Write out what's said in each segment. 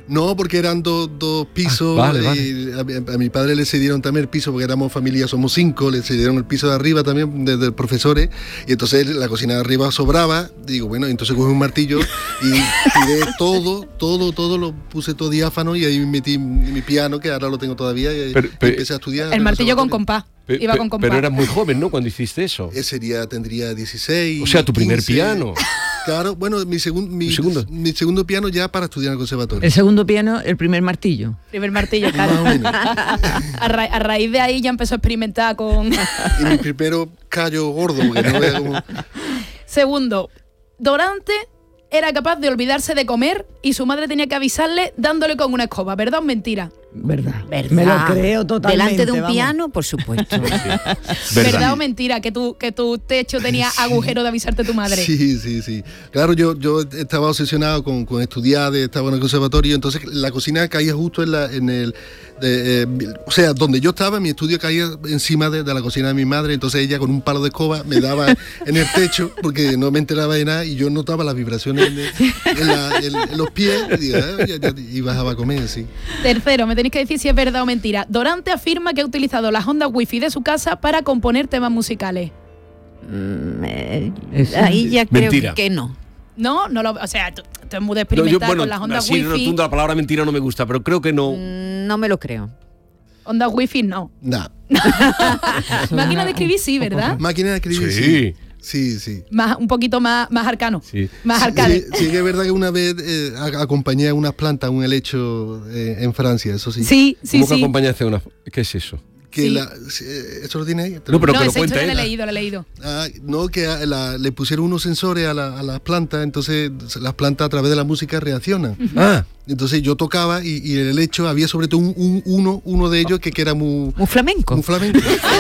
No, porque eran dos pisos. Vale. A mi padre le cedieron también el piso, porque éramos familia, somos 5, le cedieron el piso de arriba también, de profesores, y entonces la cocina de arriba sobraba. Digo, bueno, entonces cogí un martillo y tiré todo, lo puse todo diáfano, y ahí metí mi piano, que ahora lo tengo todavía, y empecé a estudiar. El martillo con compás. Iba con compás. Pero eras muy joven, ¿no?, cuando hiciste eso. Tendría 16. O sea, tu primer 15. Piano. Claro, bueno, mi segundo piano ya para estudiar en el conservatorio. El segundo piano, el primer martillo. Primer martillo, claro. Más o menos. A raíz de ahí ya empezó a experimentar con... Y mi primero callo gordo, porque no vea como... Segundo, Dorante era capaz de olvidarse de comer y su madre tenía que avisarle dándole con una escoba. ¿Verdad o mentira? ¿Verdad? Me lo creo totalmente. Delante de un vamos. piano, por supuesto. ¿Verdad o mentira que tu techo tenía agujero de avisarte tu madre? Sí. Claro, yo estaba obsesionado con estudiar, estaba en el conservatorio, entonces la cocina caía justo en el... o sea, donde yo estaba, mi estudio caía encima de la cocina de mi madre, entonces ella con un palo de escoba me daba en el techo, porque no me enteraba de nada, y yo notaba las vibraciones en los pies, y bajaba a comer, sí. Tercero, me tenéis que decir si es verdad o mentira. Dorante afirma que ha utilizado las ondas wifi de su casa para componer temas musicales. Ahí ya Mentira. creo que no. No, o sea, tú es muy de experimentar con las ondas así wifi. rotundo, la palabra mentira no me gusta, pero creo que no. No me lo creo. Ondas wifi no. Nah. Máquina de escribir sí, ¿verdad? Máquina de escribir, Sí. Sí. Un poquito más arcano. Sí. Más arcade. Sí, que es verdad que una vez acompañé a unas plantas, un helecho en Francia, eso sí. Sí. ¿Cómo que acompañaste a una? ¿Qué es eso? Que Sí. ¿Eso lo tiene ahí? No, pero No, que lo esa cuente historia la he ella. leído. No, que le pusieron unos sensores a las plantas, entonces las plantas a través de la música reaccionan. Entonces yo tocaba y el helecho había sobre todo uno de ellos que era muy flamenco. Muy flamenco.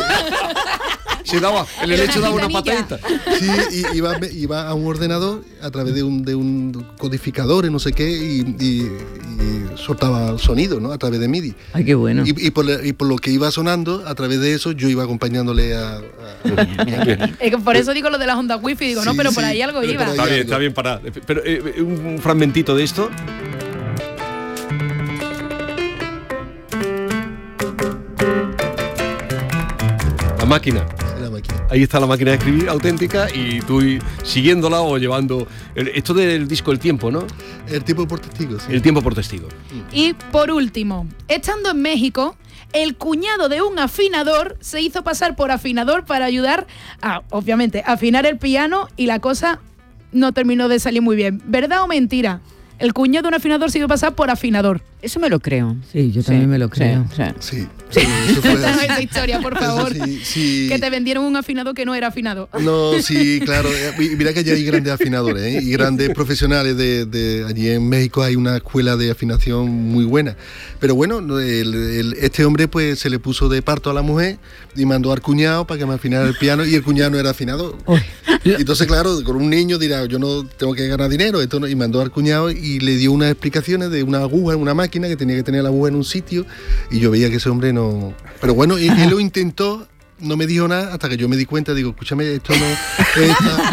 El helecho daba una patadita. Sí, y iba a un ordenador a través de un codificador, no sé qué, y soltaba sonido, ¿no?, a través de MIDI. Ay, qué bueno. Y por lo que iba sonando, a través de eso, yo iba acompañándole Es que por eso digo lo de las ondas wifi, digo, no, pero por ahí algo iba. Está bien, para. Pero un fragmentito de esto. La máquina. Ahí está la máquina de escribir auténtica y tú siguiéndola o llevando... Esto del disco El Tiempo, ¿no? El tiempo por testigo, sí. El Tiempo por testigo. Y por último, estando en México, el cuñado de un afinador se hizo pasar por afinador para ayudar a, obviamente, afinar el piano, y la cosa no terminó de salir muy bien. ¿Verdad o mentira? El cuñado de un afinador se hizo pasar por afinador. Eso me lo creo. Sí, yo también me lo creo. Sí. Cuéntanos esa historia, por favor. Sí. Que te vendieron un afinador que no era afinado. No, sí, claro. Mira que allí hay grandes afinadores, y grandes profesionales allí en México hay una escuela de afinación muy buena. Pero bueno, este hombre pues se le puso de parto a la mujer y mandó al cuñado para que me afinara el piano, y el cuñado no era afinador. Entonces, claro, con un niño dirá, yo no tengo que ganar dinero, y mandó al cuñado y le dio unas explicaciones de una aguja en una máquina, que tenía que tener la aguja en un sitio, y yo veía que ese hombre no... Pero bueno, él lo intentó, no me dijo nada, hasta que yo me di cuenta, digo, escúchame, esto no...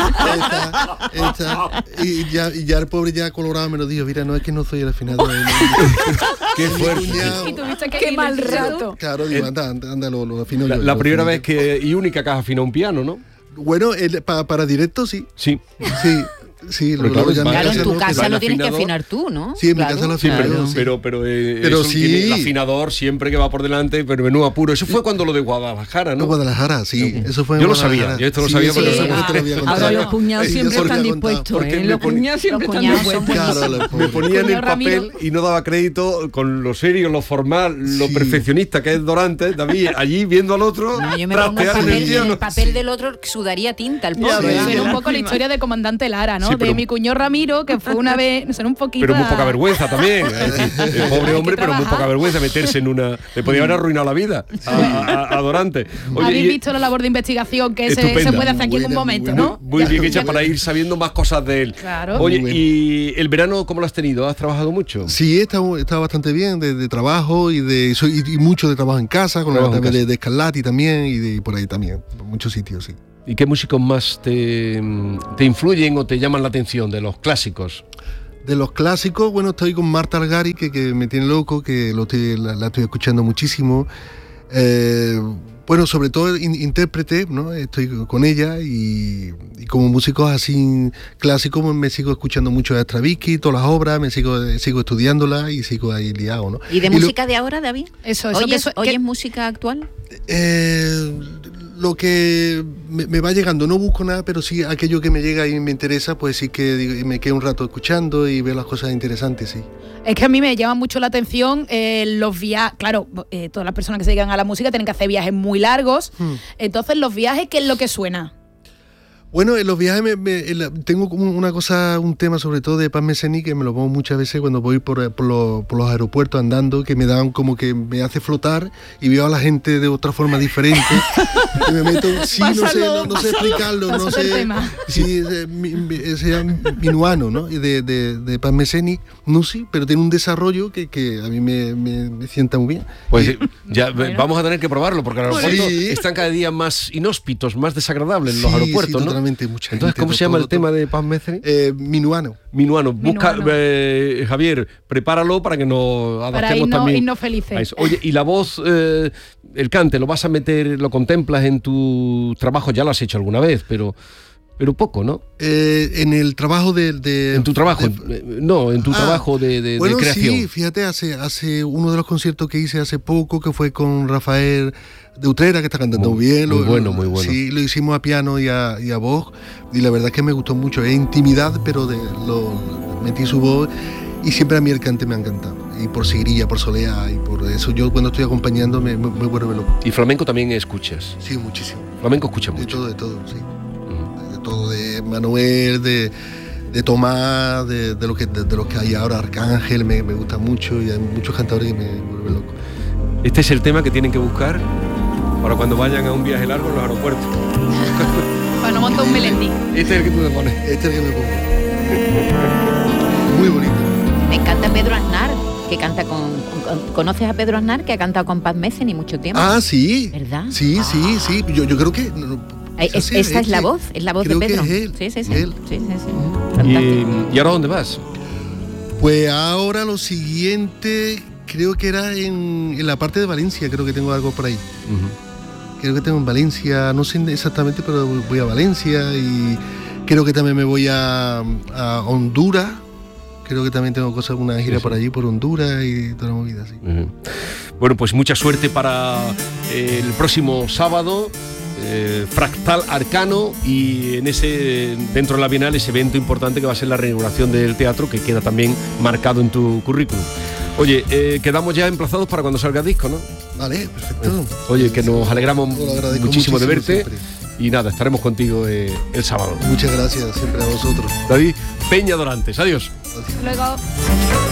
Esta, y ya el pobre ya colorado me lo dijo, mira, no es que no soy el afinador. Qué fuerte. Y tuviste que Qué mal rato. Claro, digo, anda, lo afino yo. La primera vez y única que has afinado un piano, ¿no? Bueno, para directo sí. Sí. Sí, claro, en tu casa el lo tienes que afinador. afinar tú, ¿no? Sí, en mi casa lo Sí, afino yo. pero Pero eso sí. tiene el afinador siempre que va por delante, pero menudo apuro. Eso fue cuando lo de Guadalajara, ¿no? No, Guadalajara, sí. Eso fue en Yo lo Guadalajara. sabía, yo esto lo sabía, pero eso no te lo había contado. Ahora los cuñados Sí, siempre yo se lo están había contado. dispuestos, Porque Los cuñados siempre los están cuñados son dispuestos. Claro, Me ponía en Cuñado el papel Ramiro. y no daba crédito con lo serio, lo formal, lo Sí. perfeccionista que es Dorante, David, allí viendo al otro No, yo me pongo trastear en el en piano. el papel del otro, sudaría tinta, el pobre. Suena un poco la historia de Comandante Lara, ¿no? Sí, pero- de mi cuñado Ramiro, que fue una vez, suena un poquito... Pero muy poca vergüenza también. Es decir, el pobre hombre, pero muy poca vergüenza meterse en una... Le podía haber arruinado la vida a Dorante. Habéis y- visto la labor de investigación que se Estupenda. puede hacer aquí en un Muy momento, buena, ¿no? Muy bien hecha para ir sabiendo más cosas de él. Claro. Oye, Muy bueno. ¿y el verano cómo lo has tenido? ¿Has trabajado mucho? Sí, está bastante bien de trabajo y mucho de trabajo en casa, con Trabajo la en también casa. de Escarlati también, y por ahí también, por muchos sitios, sí. ¿Y qué músicos más te influyen o te llaman la atención de los clásicos? De los clásicos, bueno, estoy con Marta Algari, que me tiene loco, que la estoy escuchando muchísimo. Bueno, sobre todo intérprete, ¿no? Estoy con ella y como músicos así clásicos me sigo escuchando mucho a Stravinsky, todas las obras, sigo estudiándolas y sigo ahí liado, ¿no? ¿Y de música de ahora, David? Eso ¿Oyes música actual? Lo que me va llegando, no busco nada, pero sí aquello que me llega y me interesa, pues sí que me quedo un rato escuchando y veo las cosas interesantes, sí. Es que a mí me llama mucho la atención los viajes. Claro, todas las personas que se dedican a la música tienen que hacer viajes muy largos. Entonces, los viajes, ¿qué es lo que suena? Bueno, en los viajes tengo como una cosa, un tema sobre todo de Paz Messeni, que me lo pongo muchas veces cuando voy por los aeropuertos andando, que me dan como que me hace flotar y veo a la gente de otra forma diferente. Y me meto, sí, no sé explicarlo, no sé. Sí, sea minuano, ¿no? De Paz Messeni, no sé, pero tiene un desarrollo que a mí me sienta muy bien. Pues ya vamos a tener que probarlo, porque los aeropuertos están cada día más inhóspitos, más desagradables los aeropuertos, ¿no? Mucha Entonces, ¿cómo se llama el tema de Paz Messeni? Minuano. Busca, Javier, prepáralo para que nos adaptemos para también. irnos felices. Oye, y la voz, el cante, ¿lo vas a meter, lo contemplas en tu trabajo? Ya lo has hecho alguna vez, pero poco, ¿no? En el trabajo en tu trabajo, en tu trabajo de creación. Sí, fíjate, hace uno de los conciertos que hice hace poco, que fue con Rafael de Utrera, que está cantando muy bien. Muy bueno. Sí, lo hicimos a piano y a voz, y la verdad es que me gustó mucho. Es intimidad, pero metí su voz, y siempre a mí el cante me ha encantado. Y por Sigrilla, por Soleá, y por eso yo cuando estoy acompañando me vuelve loco. ¿Y flamenco también escuchas? Sí, muchísimo. Flamenco escucha mucho. De todo, sí. Todo de Manuel, de Tomás, de los que hay ahora, Arcángel, me gusta mucho, y hay muchos cantadores que me vuelven loco. Este es el tema que tienen que buscar para cuando vayan a un viaje largo en los aeropuertos. Para no montar un Melendi. Este es el que tú te pones. Este es el que me pongo. Muy bonito. Me encanta Pedro Aznar, que canta ¿conoces a Pedro Aznar, que ha cantado con Paz Messeni mucho tiempo? Ah, sí. ¿Verdad? Sí. Yo creo que... Esta es la voz de Pedro. Que es él. Sí. ¿Y ahora dónde vas? Pues ahora lo siguiente, creo que era en la parte de Valencia, creo que tengo algo por ahí. Creo que tengo en Valencia, no sé exactamente, pero voy a Valencia, y creo que también me voy a Honduras. Creo que también tengo una gira por allí, por Honduras, y toda la movida así. Bueno, pues mucha suerte para el próximo sábado. Fractal Arcano, y dentro de la Bienal ese evento importante que va a ser la reinauguración del teatro, que queda también marcado en tu currículum. Oye, quedamos ya emplazados para cuando salga el disco, ¿no? Vale, perfecto. Oye, que nos alegramos muchísimo de verte siempre. Y nada, estaremos contigo el sábado. Muchas gracias siempre a vosotros. David Peña Dorantes, adiós. Luego.